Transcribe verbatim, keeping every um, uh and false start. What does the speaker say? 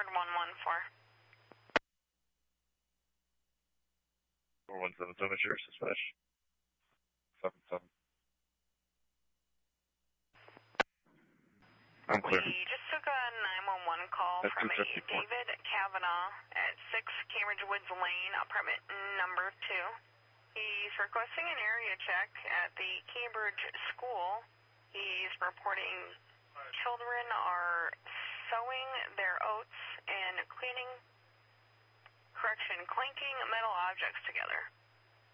Ward one one four. four one seven seven, Sheriff Dispatch. seven seven. I'm clear. We just took a nine one one call That's from a two fifty-four. David Kavanaugh at six Cambridge Woods Lane, apartment number two. He's requesting an area check at the Cambridge school. He's reporting children are sewing their oats and cleaning, correction, clinking metal objects together.